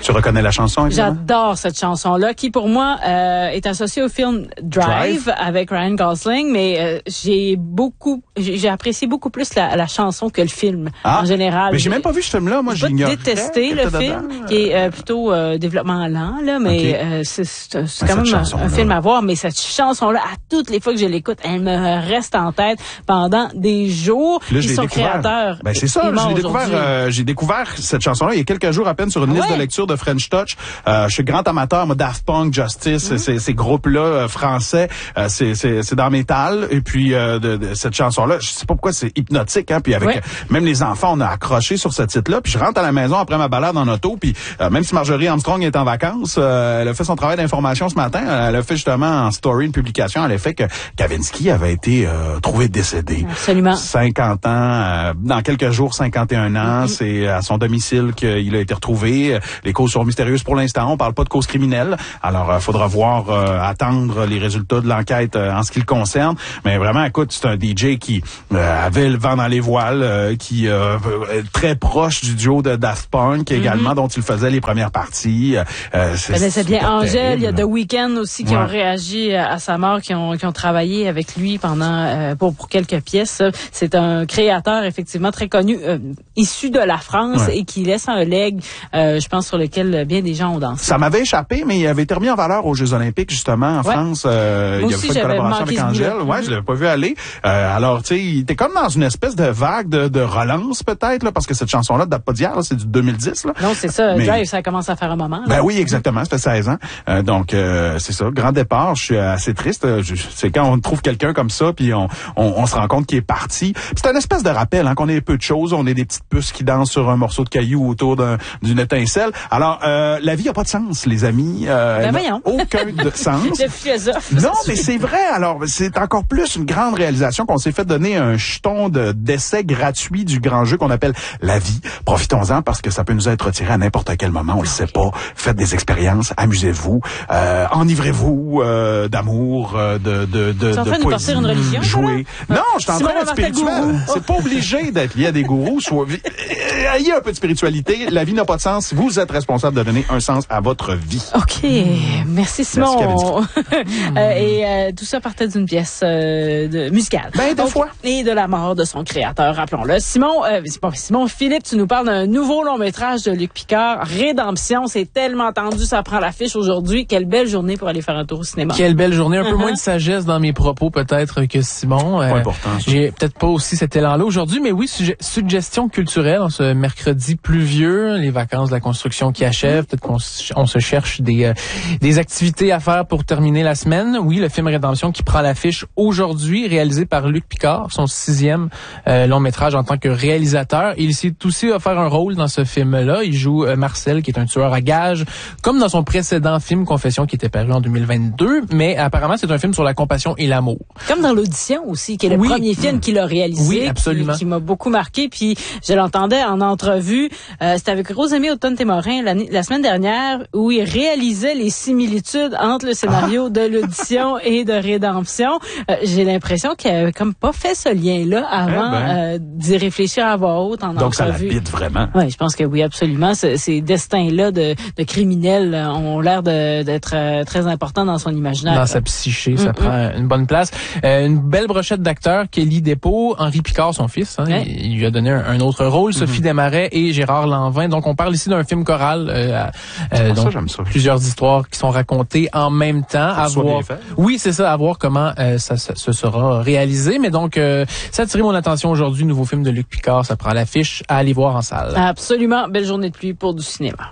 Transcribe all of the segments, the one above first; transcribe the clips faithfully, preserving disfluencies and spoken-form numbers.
Tu reconnais la chanson, évidemment? J'adore cette chanson-là, qui pour moi euh, est associée au film Drive, Drive. avec Ryan Gosling, mais euh, j'ai beaucoup, j'ai, j'ai apprécié beaucoup plus la, la chanson que le film ah, en général. Mais j'ai même pas vu ce film-là, moi j'ignorais. J'ai détesté le film, dedans. qui est euh, plutôt euh, développement lent, là, mais okay. euh, c'est, c'est, c'est quand même un, un film à voir. Mais cette chanson-là, à toutes les fois que je l'écoute, elle me reste en tête pendant des jours. Là, Ils sont créateurs. Ben c'est ça, j'ai découvert, euh, j'ai découvert cette chanson-là il y a quelques jours à peine sur une ah liste ouais? de lecture de French Touch. Euh, je suis grand amateur, moi, Daft Punk, Justice, mm-hmm. ces, ces groupes-là euh, français, euh, c'est, c'est, c'est dans métal. Et puis euh, de, de cette chanson-là, je sais pas pourquoi c'est hypnotique, hein. Puis avec ouais. euh, même les enfants, on a accroché sur ce titre-là. Puis je rentre à la maison après ma balade en auto. Puis euh, même si Marjorie Armstrong est en vacances, euh, elle a fait son travail d'information ce matin. Elle a fait justement en story une publication à l'effet que Kavinsky avait été euh, trouvé décédé. Absolument. cinquante ans, euh, dans quelques jours, cinquante et un ans. Mm-hmm. C'est à son domicile qu'il a été retrouvé. Les causes sont mystérieuses pour l'instant. On parle pas de cause criminelle. Alors, il euh, faudra voir, euh, attendre les résultats de l'enquête euh, en ce qui le concerne. Mais vraiment, écoute, c'est un D J qui euh, avait le vent dans les voiles, euh, qui euh, est très proche du duo de Daft Punk également, mm-hmm. dont il faisait les premières parties. Euh, c'est, c'est bien Angèle. Il y a The Weeknd aussi qui ouais. ont réagi à sa mort, qui ont, qui ont travaillé avec lui pendant euh, pour, pour quelques pièces. C'est un créateur effectivement très connu, euh, issu de la France ouais. et qui laisse un leg, euh, je pense, sur lequel bien des gens ont dansé. Ça m'avait échappé, mais il avait été remis en valeur aux Jeux Olympiques justement en ouais. France. Euh, il y avait fait une collaboration avec Angèle. Ouais, mm-hmm. je l'avais pas vu aller. Euh, alors, tu sais, il était comme dans une espèce de vague de, de relance peut-être, là, parce que cette chanson-là date pas d'hier, là, c'est du deux mille dix. Là. Non, c'est ça. Mais, Drive, ça commence à faire un moment. Là. Ben oui, exactement. Ça fait seize ans. Euh, donc, euh, c'est ça. Grand départ. Je suis assez triste. Je, c'est quand on trouve quelqu'un comme ça, puis on, on, on se rend compte qu'il est parti. Puis c'est un espèce de rappel, hein, qu'on est peu de choses. On est des petites puces qui dansent sur un morceau de caillou autour d'un, d'une étincelle. Alors, euh, la vie a pas de sens, les amis. Euh, ben voyons. Aucun de sens. Le philosophe. Non, mais c'est vrai. Alors, c'est encore plus une grande réalisation qu'on s'est fait donner un jeton de, d'essai gratuit du grand jeu qu'on appelle la vie. Profitons-en parce que ça peut nous être retiré à n'importe quel moment. On le sait pas. Faites des expériences. Amusez-vous. Euh, enivrez-vous euh, d'amour, euh, de, de, de, de, de poésie. Une religion, jouer. Non, je suis en train d'être spirituel. C'est pas obligé d'être lié à des gourous. Soit... Ayez un peu de spiritualité. La vie n'a pas de sens. Vous êtes responsable de donner un sens à votre vie. OK. Merci, Simon. Merci, euh, et euh, tout ça partait d'une pièce euh, de, musicale. Ben, deux fois. Et de la mort de son créateur, rappelons-le. Simon, euh, c'est pas Simon Philippe, tu nous parles d'un nouveau long-métrage de Luc Picard, Rédemption. C'est tellement tendu, ça prend l'affiche aujourd'hui. Quelle belle journée pour aller faire un tour au cinéma. Quelle belle journée. Un uh-huh. peu moins de sagesse dans mes propos, peut-être, que Simon. C'est pas euh, important. Ça. J'ai peut-être pas aussi cet élan-là aujourd'hui, mais oui, suge- suggestion culturelle en ce mercredi pluvieux, les vacances de la construction qui achèvent. Peut-être qu'on s- on se cherche des, euh, des activités à faire pour terminer la semaine. Oui, le film Rédemption qui prend l'affiche aujourd'hui, réalisé par Luc Picard, son sixième euh, long métrage en tant que réalisateur. Il s'est aussi offert un rôle dans ce film-là. Il joue euh, Marcel, qui est un tueur à gages, comme dans son précédent film Confession, qui était paru en deux mille vingt-deux. Mais apparemment, c'est un film sur la compassion et l'amour. Comme dans l'Audition aussi, qui est le oui. premier film qu'il a réalisé. Oui, absolument. Qui, qui m'a beaucoup marqué. Puis je l'entendais en entrevue. Euh, c'était avec Rosemée Automne-Témorin la semaine dernière, où il réalisait les similitudes entre le scénario ah. de l'Audition et de Rédemption. Euh, j'ai l'impression qu'il avait comme pas fait ce lien-là avant eh ben. euh, d'y réfléchir à voix haute en Donc, entrevue. Donc ça l'habite vraiment. Oui, je pense que oui, absolument. Ce, ces destins-là de, de criminels ont l'air de, d'être euh, très importants dans son imaginaire. Dans sa psyché, ça mm-hmm. prend une bonne place. Euh, une belle brochette d'acteurs, Kelly Despaux, Henri Picard, son fils, hein, ouais. il, il lui a donné un, un autre rôle, mm-hmm. Sophie Desmarais et Gérard Lanvin. Donc, on parle ici d'un film choral. Euh, euh, donc, ça, j'aime ça. Plusieurs histoires qui sont racontées en même temps. À voir. Oui, c'est ça, à voir comment euh, ça, ça se sera réalisé. Mais donc, euh, ça a attiré mon attention aujourd'hui. Nouveau film de Luc Picard, ça prend l'affiche à aller voir en salle. Absolument. Belle journée de pluie pour du cinéma.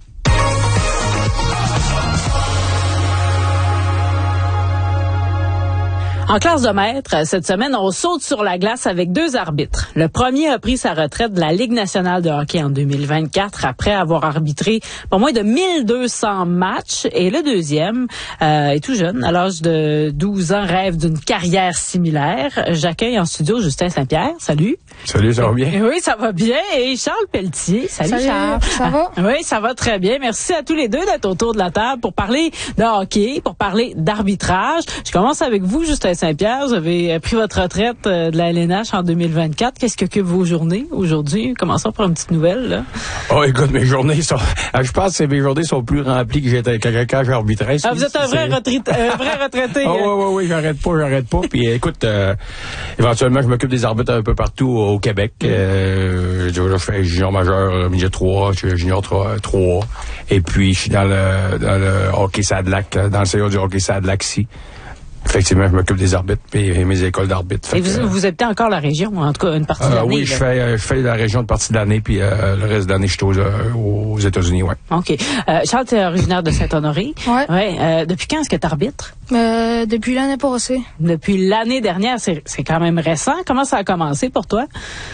En classe de maître, cette semaine, on saute sur la glace avec deux arbitres. Le premier a pris sa retraite de la Ligue nationale de hockey en deux mille vingt-quatre après avoir arbitré pas moins de mille deux cents matchs. Et le deuxième euh, est tout jeune, à l'âge de douze ans, rêve d'une carrière similaire. J'accueille en studio Justin Saint-Pierre. Salut. Salut, ça va bien? Oui, ça va bien. Et Charles Pelletier. Salut, Salut, Charles. ça va? Ah, oui, ça va très bien. Merci à tous les deux d'être autour de la table pour parler de hockey, pour parler d'arbitrage. Je commence avec vous, Justin Saint-Pierre. Vous avez pris votre retraite de la L N H en deux mille vingt-quatre. Qu'est-ce qui occupe vos journées aujourd'hui? Commençons par une petite nouvelle, là. Oh, écoute, mes journées sont, je pense que mes journées sont plus remplies que j'étais, que quand j'arbitrais. Ah, vous êtes un vrai retraité, un vrai retraité. Oh, oui, oui, oui, j'arrête pas, j'arrête pas. Puis, écoute, euh, éventuellement, je m'occupe des arbitres un peu partout au Québec. Euh, je fais junior majeur, midget trois, junior trois. Et puis, je suis dans le, dans le hockey Sadlac, dans le C A du hockey Sadlac ici. Effectivement, je m'occupe des arbitres et mes écoles d'arbitres. Et vous, que, vous habitez encore la région, en tout cas une partie euh, de l'année? Oui, je fais, je fais la région de partie de l'année, puis euh, le reste de l'année, je suis aux, aux États-Unis, ouais. OK. Euh, Charles, tu es originaire de Saint-Honoré. Ouais. Ouais. Euh, depuis quand est-ce que tu arbitres? Euh, depuis l'année passée. Depuis l'année dernière, c'est, c'est quand même récent. Comment ça a commencé pour toi?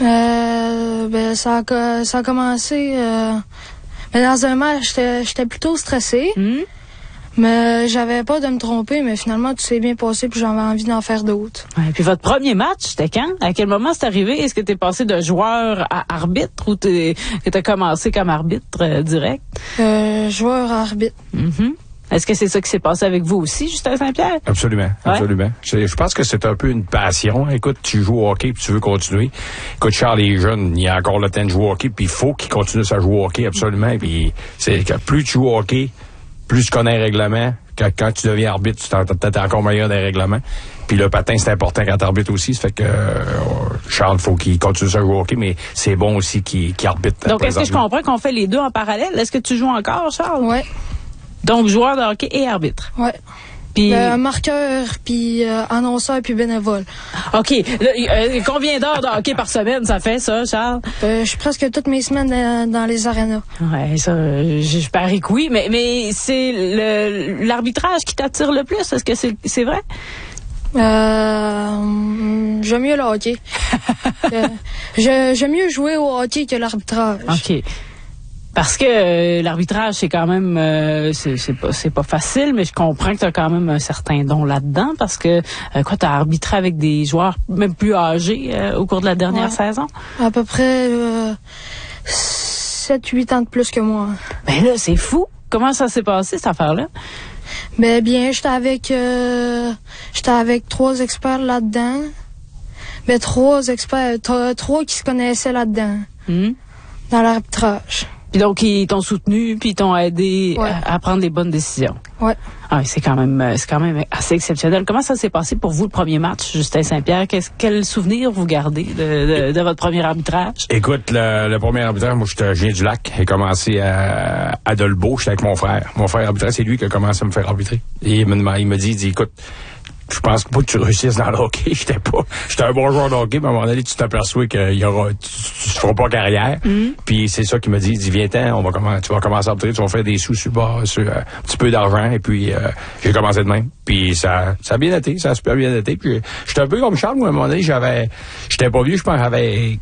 Euh, ben, ça a, ça a commencé... Euh, ben, dans un match, j'étais, j'étais plutôt stressée. Mmh. Mais j'avais pas de me tromper, mais finalement, tout s'est bien passé, puis j'avais envie d'en faire d'autres. Ouais, puis votre premier match, c'était quand? À quel moment c'est arrivé? Est-ce que t'es passé de joueur à arbitre ou t'es, que t'as commencé comme arbitre euh, direct? Euh, joueur arbitre. Mm-hmm. Est-ce que c'est ça qui s'est passé avec vous aussi, Justin Saint-Pierre? Absolument, ouais. absolument. Je, je pense que c'est un peu une passion. Écoute, tu joues au hockey puis tu veux continuer. Écoute, Charles est jeune, il a encore le temps de jouer au hockey, puis il faut qu'il continue à jouer au hockey, absolument. Puis c'est que plus tu joues au hockey, plus tu connais les règlements. Quand, quand tu deviens arbitre, tu t'es peut-être encore meilleur des règlements. Puis le patin, c'est important quand tu arbitres aussi. Ça fait que euh, Charles, faut qu'il continue à jouer au hockey, mais c'est bon aussi qu'il, qu'il arbitre. Donc, est-ce que je comprends qu'on fait les deux en parallèle? Est-ce que tu joues encore, Charles? Ouais. Donc, joueur de hockey et arbitre. Ouais. Puis... Euh, marqueur, puis euh, annonceur, puis bénévole. OK. Là, euh, combien d'heures de hockey par semaine ça fait, ça, Charles? Euh, je suis presque toutes mes semaines dans, dans les arénas. Ouais, ça, je, je parie que oui. Mais, mais c'est le, l'arbitrage qui t'attire le plus. Est-ce que c'est, c'est vrai? Euh, j'aime mieux le hockey. euh, je, j'aime mieux jouer au hockey que l'arbitrage. OK. Parce que euh, l'arbitrage, c'est quand même, euh, c'est, c'est pas, c'est pas facile, mais je comprends que tu as quand même un certain don là-dedans, parce que euh, quoi, tu as arbitré avec des joueurs même plus âgés euh, au cours de la dernière ouais. saison? À peu près euh, sept huit ans de plus que moi. Ben là, c'est fou. Comment ça s'est passé, cette affaire-là? Ben bien, j'étais avec, euh, j'étais avec trois experts là-dedans. Ben trois experts, trois, trois qui se connaissaient là-dedans, Mmh. dans l'arbitrage. Puis donc, ils t'ont soutenu, puis ils t'ont aidé ouais. à, à prendre les bonnes décisions. Ouais. Ah, c'est quand même, c'est quand même assez exceptionnel. Comment ça s'est passé pour vous, le premier match, Justin Saint-Pierre? Qu'est-ce, quel souvenir vous gardez de, de, de votre premier arbitrage? Écoute, le, le premier arbitrage, moi, je viens du lac. J'ai commencé à, à Dolbeau. J'étais avec mon frère. Mon frère arbitrage, c'est lui qui a commencé à me faire arbitrer. Et il me, il me dit, il dit, écoute, je pense pas que tu réussisses dans le hockey. J'étais pas, j'étais un bon joueur de hockey, mais à un moment donné, tu t'aperçois qu'il y aura, tu, tu, tu feras pas carrière. Mm. Puis c'est ça qu'il m'a dit. Il dit, viens-ten, on va commencer, tu vas commencer à arbitrer, tu vas faire des sous sur bas, sur euh, un petit peu d'argent. Et puis, euh, j'ai commencé de même. Puis ça, ça a bien été, ça a super bien été. Puis j'étais un peu comme Charles, moi, à un moment donné, j'avais, j'étais pas vieux, je pense, j'avais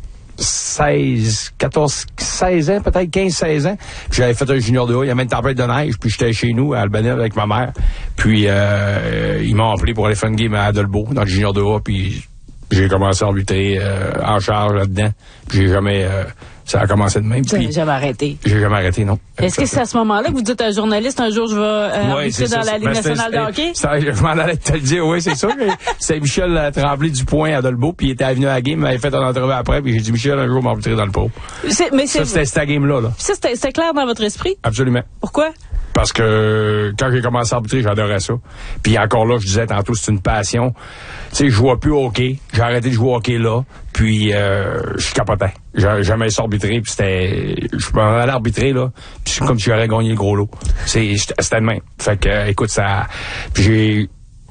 seize, quatorze, seize ans, peut-être quinze, seize ans. Puis j'avais fait un junior de haut. Il y avait une tempête de neige. Puis j'étais chez nous, à Albanel, avec ma mère. Puis euh, ils m'ont appelé pour aller faire une game à Dolbeau, dans le junior de haut. Puis j'ai commencé à arbitrer euh, en charge là-dedans. Puis j'ai jamais... Euh, ça a commencé de même. Vous n'avez jamais arrêté? J'ai jamais arrêté, non. Est-ce que c'est à ce moment-là que vous dites à un journaliste, un jour, je vais euh, ouais, arbitrer dans ça, la Ligue nationale de hockey? Ça, je m'en allais te le dire, oui, c'est ça. C'est Michel Tremblay du Point à Dolbeau, puis il était venu à la game, il m'avait fait un entrevue après, puis j'ai dit, Michel, un jour, m'arbitrer dans le pro. C'est, mais ça, c'est... c'était cette game-là. Là. Ça, c'était, c'était clair dans votre esprit? Absolument. Pourquoi? Parce que quand j'ai commencé à arbitrer, j'adorais ça. Puis encore là, je disais tantôt, c'est une passion. Tu sais, je jouais plus au hockey. J'ai arrêté de jouer au hockey là. Puis euh, je capotais. J'ai jamais ça arbitrer. Puis c'était... Je m'en allais arbitrer, là. Puis c'est comme si j'aurais gagné le gros lot. C'est, c'était de même. Fait que, euh, écoute, ça... Puis j'ai...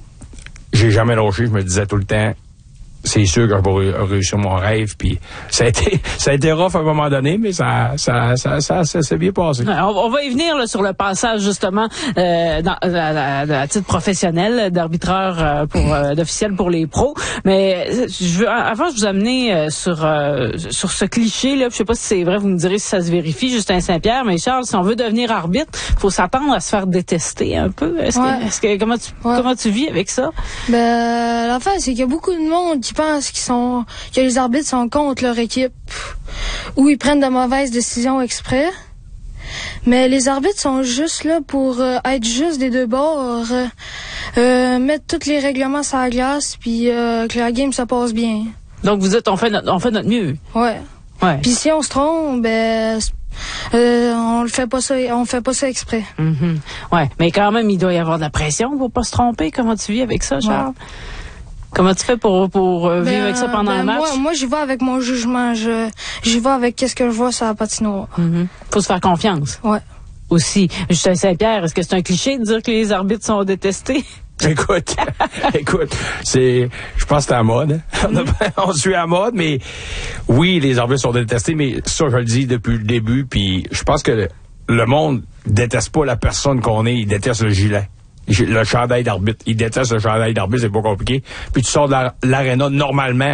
J'ai jamais lâché. Je me disais tout le temps... C'est sûr que je vais réussir mon rêve, puis ça a été, ça a été rough à un moment donné, mais ça, ça, ça, ça, ça s'est bien passé. On, on va y venir là, sur le passage justement euh, dans, à, à, à titre professionnel d'arbitreur euh, pour euh, d'officiel pour les pros, mais je veux, avant je vous amener euh, sur euh, sur ce cliché là, je sais pas si c'est vrai, vous me direz si ça se vérifie, Justin Saint-Pierre, mais Charles, si on veut devenir arbitre, faut s'attendre à se faire détester un peu. Est-ce ouais. que, est-ce que comment tu ouais. comment tu vis avec ça? Ben l'affaire c'est qu'il y a beaucoup de monde qui pensent qu'ils sont, que les arbitres sont contre leur équipe ou ils prennent de mauvaises décisions exprès. Mais les arbitres sont juste là pour euh, être juste des deux bords, euh, euh, mettre tous les règlements sur la glace, puis euh, que la game se passe bien. Donc vous êtes, on fait notre, on fait notre mieux. Ouais. Ouais. Puis si on se trompe, ben euh, on le fait pas ça, on fait pas ça exprès. Mm-hmm. Ouais, mais quand même il doit y avoir de la pression pour pas se tromper. Comment tu vis avec ça, Charles? Ouais. Comment tu fais pour pour euh, vivre ben, avec ça pendant ben un match? Moi, moi j'y vais avec mon jugement. Je j'y vais avec qu'est-ce que je vois sur la patinoire. Mm-hmm. Faut se faire confiance. Ouais. Aussi, Justin Saint-Pierre, est-ce que c'est un cliché de dire que les arbitres sont détestés? Écoute, écoute, c'est, je pense que c'est à la mode. On, on suit à la mode, mais oui, les arbitres sont détestés, mais ça, je le dis depuis le début, puis je pense que le, le monde déteste pas la personne qu'on est, il déteste le gilet. Le chandail d'arbitre. Il déteste le chandail d'arbitre, c'est pas compliqué. Puis tu sors de la, l'aréna, normalement,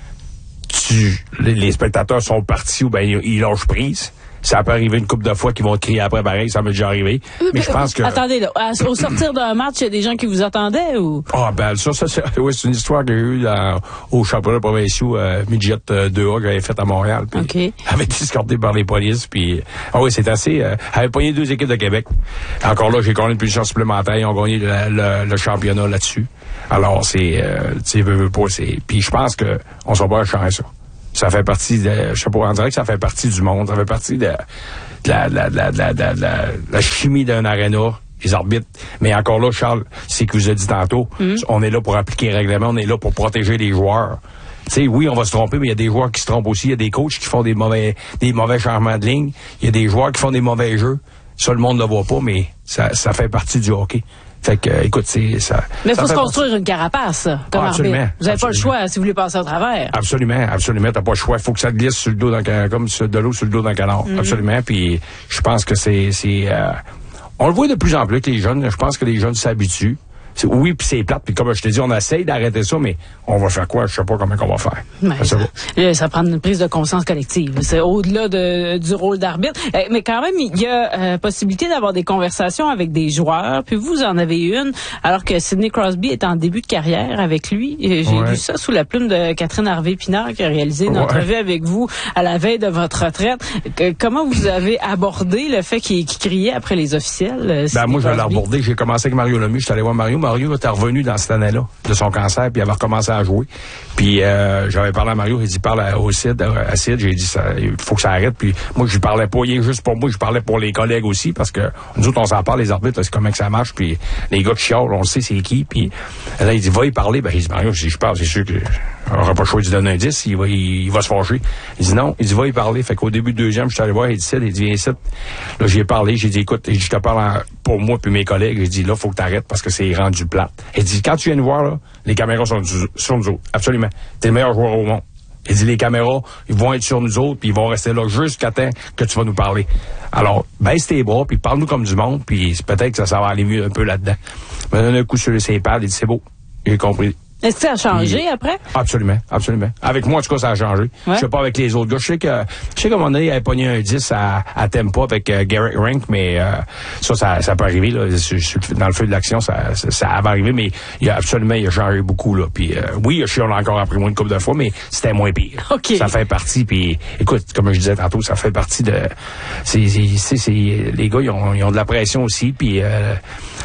tu, les, les spectateurs sont partis ou ben ils, ils lâchent prise. Ça peut arriver une couple de fois qu'ils vont te crier après pareil, ça m'est déjà arrivé. Oui, mais je pense que... Attendez, là, au sortir d'un match, il y a des gens qui vous attendaient ou... Ah, ben, ça, ça, c'est, oui, c'est une histoire que j'ai eue dans, au championnat provincial, euh, Midget deux A que j'avais fait à Montréal. Puis, okay. Avait été escorté par les polices, puis, ah oui, c'est assez, euh, avait pogné deux équipes de Québec. Encore là, j'ai gagné une punition supplémentaire, ils ont gagné le, le, le championnat là-dessus. Alors, c'est, euh, tu sais, veux, veux pas, c'est, puis je pense que, on s'en va changer ça. Ça fait partie de, je sais pas, on dirait que ça fait partie du monde, ça fait partie de, de la, de la, de la, de la, de la, de la, la chimie d'un aréna, les arbitres. Mais encore là, Charles, c'est que vous avez dit tantôt, mm. on est là pour appliquer les règlements, on est là pour protéger les joueurs. Tu sais, oui, on va se tromper, mais il y a des joueurs qui se trompent aussi, il y a des coachs qui font des mauvais, des mauvais changements de ligne, il y a des joueurs qui font des mauvais jeux. Ça, le monde ne le voit pas, mais ça, ça fait partie du hockey. Fait que, euh, écoute, c'est ça. Mais il faut se construire partie. Une carapace, comme ah, absolument, arbitre. Vous n'avez pas le choix si vous voulez passer au travers. Absolument, absolument. T'as pas le choix. Il faut que ça te glisse sur le dos dans le, comme sur de l'eau sur le dos dans le canard. Mm-hmm. Absolument. Puis, je pense que c'est, c'est, euh, on le voit de plus en plus que les jeunes. Je pense que les jeunes s'habituent. C'est, oui, puis c'est plate. Puis comme je te dis, on essaye d'arrêter ça, mais on va faire quoi? Je sais pas comment on va faire. Mais ça, ça, ça prend une prise de conscience collective. C'est au-delà de, du rôle d'arbitre. Mais quand même, il y a euh, possibilité d'avoir des conversations avec des joueurs. Puis vous en avez une, alors que Sidney Crosby est en début de carrière avec lui. J'ai ouais. lu ça sous la plume de Catherine Harvey-Pinard qui a réalisé une ouais. entrevue avec vous à la veille de votre retraite. Que, comment vous avez abordé le fait qu'il, qu'il criait après les officiels? Ben moi, je l'ai abordé. J'ai commencé avec Mario Lemieux. Je suis allé voir Mario. Mario était revenu dans cette année-là de son cancer, puis il avait recommencé à jouer. Puis euh, j'avais parlé à Mario, il dit parle à, au Sid, à Sid, j'ai dit ça, il faut que ça arrête. Puis moi, je lui parlais pas rien juste pour moi, je parlais pour les collègues aussi, parce que nous autres, on s'en parle, les arbitres, là, c'est comment que ça marche, puis les gars qui chialent, on le sait c'est qui. Puis là, il dit va y parler. Ben il dit Mario, si je parle, c'est sûr que on n'aura pas le choix de lui donner un dix, il va, il, il va se fâcher. Il dit non, il dit va y parler. Fait qu'au début du deuxième, je suis allé voir, il dit Sid, il dit viens ici. Là, j'y ai parlé, j'ai dit écoute, je te parle en, pour moi puis mes collègues, j'ai dit là, faut que t'arrêtes parce que c'est rendu plate. Il dit quand tu viens nous voir, là, les caméras sont sur nous autres. Absolument. T'es le meilleur joueur au monde. Il dit les caméras, ils vont être sur nous autres, puis ils vont rester là jusqu'à temps que tu vas nous parler. Alors, baisse tes bras, puis parle-nous comme du monde, puis peut-être que ça, ça va aller mieux un peu là-dedans. Il me donne un coup sur ses pads, il dit c'est beau, j'ai compris. Est-ce que ça a changé puis, après? Absolument, absolument. Avec moi, en tout cas, ça a changé. Ouais. Je sais pas avec les autres gars. Je sais que, je sais qu'à un moment donné, il avait pogné un dix à, à Tempa avec euh, Garrett Rank, mais euh, ça, ça, ça peut arriver, là. Dans le feu de l'action, ça, ça, ça va arriver, mais il a absolument, il a changé beaucoup, là. Puis, euh, oui, je sais, on l'a encore appris moins une couple de fois, mais c'était moins pire. Okay. Ça fait partie, puis, écoute, comme je disais tantôt, ça fait partie de, c'est, c'est, c'est les gars, ils ont, ils ont de la pression aussi, puis, euh,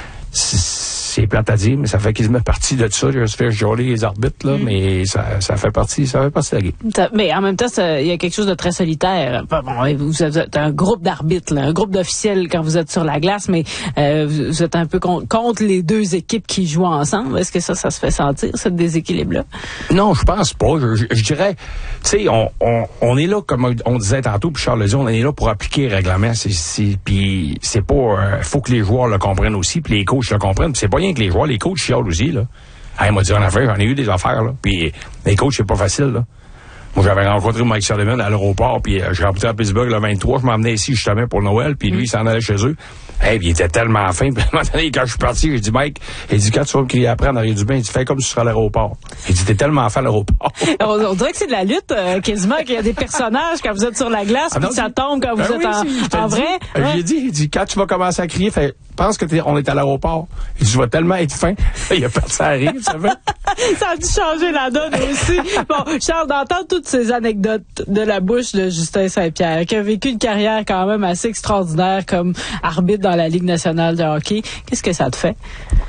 c'est plate à dire, mais ça fait qu'ils se mettent partie de ça. Je se fais jolly les arbitres, là, mm. mais ça, ça fait partie, ça fait partie de la game. Mais en même temps, il y a quelque chose de très solitaire. Bon, vous êtes un groupe d'arbitres, là, un groupe d'officiels quand vous êtes sur la glace, mais euh, vous êtes un peu con, contre les deux équipes qui jouent ensemble. Est-ce que ça, ça se fait sentir, ce déséquilibre-là? Non, je pense pas. Je, je, je dirais, tu sais, on, on, on est là, comme on disait tantôt, puis Charles le dit, on est là pour appliquer les règlements. C'est, c'est, puis c'est pas, euh, faut que les joueurs le comprennent aussi, puis les coachs le comprennent. Puis c'est pas rien que les joueurs, les coachs chialent aussi, là. Hey, m'a dit en affaire, j'en ai eu des affaires, là. Puis les coachs, c'est pas facile, là. Moi, j'avais rencontré Mike Sullivan à l'aéroport, puis euh, je rentrais à Pittsburgh le vingt-trois, je m'emmenais ici justement pour Noël, puis lui, il s'en allait chez eux. Hey, puis il était tellement fin. Puis à un moment donné, quand je suis parti, j'ai dit, Mike, il dit, quand tu vas me crier après en arrière du bain, il dit, fais comme si tu serais à l'aéroport. Il dit, t'es tellement fin à l'aéroport. on, on dirait que c'est de la lutte, euh, quasiment, qu'il y a des personnages quand vous êtes sur la glace, ah, puis ça tombe quand vous ben êtes oui, en, en vrai. Dit, ouais. J'ai dit, il dit, quand tu vas commencer à crier, fait, pense que t'es, on est à l'aéroport. Il dit, je vais tellement être fin. Il a perdu sa rire, ça fait. Ça a dû changer la donne aussi. Bon, Charles, d'entendre toutes ces anecdotes de la bouche de Justin Saint-Pierre, qui a vécu une carrière quand même assez extraordinaire comme arbitre dans la Ligue nationale de hockey, qu'est-ce que ça te fait?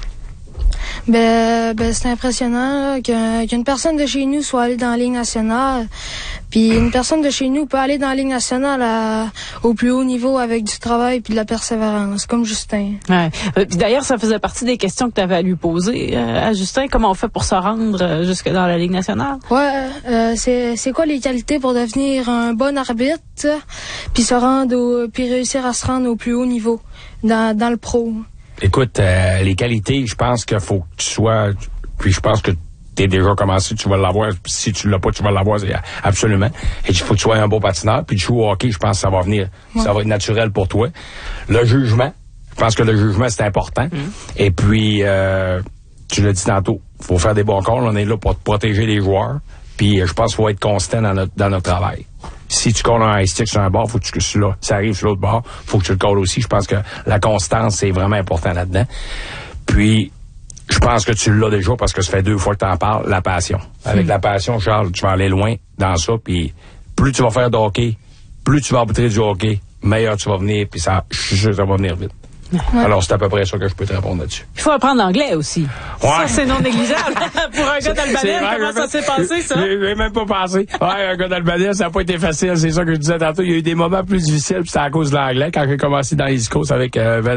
Ben, ben c'est impressionnant là, que, qu'une personne de chez nous soit allée dans la Ligue nationale. Puis une personne de chez nous peut aller dans la Ligue nationale à, au plus haut niveau avec du travail puis de la persévérance, comme Justin. Ouais. Puis d'ailleurs, ça faisait partie des questions que tu avais à lui poser euh, à Justin. Comment on fait pour se rendre euh, jusque dans la Ligue nationale? Ouais, euh, c'est, c'est quoi les qualités pour devenir un bon arbitre puis se rendre au, puis réussir à se rendre au plus haut niveau dans, dans le pro? Écoute, euh, les qualités, je pense qu'il faut que tu sois... Puis je pense que t'es déjà commencé, tu vas l'avoir. Si tu l'as pas, tu vas l'avoir, c'est absolument. Et il faut que tu sois un bon patineur. Puis tu joues au hockey, je pense que ça va venir. Ouais. Ça va être naturel pour toi. Le jugement, je pense que le jugement, c'est important. Mm. Et puis, euh, tu l'as dit tantôt, faut faire des bons calls. On est là pour protéger les joueurs. Puis je pense qu'il faut être constant dans notre, dans notre travail. Si tu colles un high stick sur un bord, faut que tu, sur là, ça arrive sur l'autre bord, faut que tu le colles aussi. Je pense que la constance, c'est vraiment important là-dedans. Puis, je pense que tu l'as déjà parce que ça fait deux fois que tu en parles, la passion. Avec mmh. la passion, Charles, tu vas aller loin dans ça. Puis, plus tu vas faire de hockey, plus tu vas arbitrer du hockey, meilleur tu vas venir. Puis, ça, je suis sûr que ça va venir vite. Ouais. Alors, c'est à peu près ça que je peux te répondre là-dessus. Il faut apprendre l'anglais aussi. Ouais. Ça, c'est non négligeable. Pour un gars d'Albanais, comment ça s'est passé, ça? J'ai même pas pensé. Ouais, un gars d'Albanais, ça n'a pas été facile. C'est ça que je disais tantôt. Il y a eu des moments plus difficiles, puis c'était à cause de l'anglais. Quand j'ai commencé dans les East Coast avec euh,